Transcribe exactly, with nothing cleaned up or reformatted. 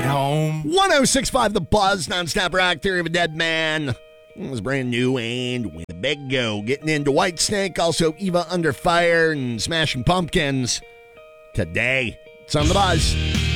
home. one oh six point five The Buzz, nonstop rock, Theory of a Dead Man. It was brand new and Winnebago. Getting into Whitesnake, also Eva Under Fire and Smashing Pumpkins. Today, it's on The Buzz.